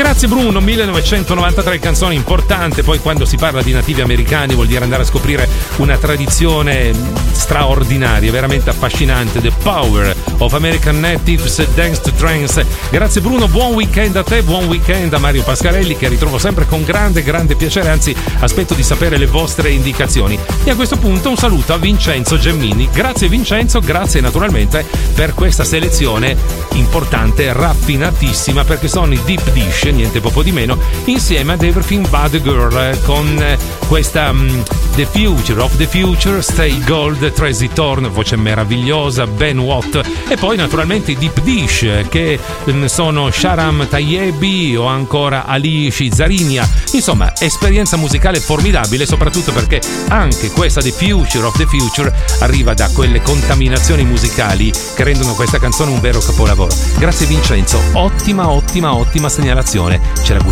Grazie Bruno, 1993, canzone importante. Poi quando si parla di nativi americani vuol dire andare a scoprire una tradizione straordinaria, veramente affascinante. The Power of American Natives, Dance to Trance. Grazie Bruno, buon weekend a te, buon weekend a Mario Pascarelli, che ritrovo sempre con grande piacere, anzi aspetto di sapere le vostre indicazioni. E a questo punto un saluto a Vincenzo Gemmini. Grazie Vincenzo, grazie naturalmente per questa selezione importante, raffinatissima, perché sono i Deep Dish, niente poco di meno, insieme ad Everything But The Girl, con questa The Future of the Future, Stay Gold, Tracy Thorn, voce meravigliosa, Ben Watt, e poi naturalmente i Deep Dish, che sono Sharam Tayebi o ancora Ali Shizarinia. Insomma, esperienza musicale formidabile, soprattutto perché anche questa The Future of the Future arriva da quelle contaminazioni musicali che rendono questa canzone un vero capolavoro. Grazie Vincenzo, ottima segnalazione, ce la gustiamo.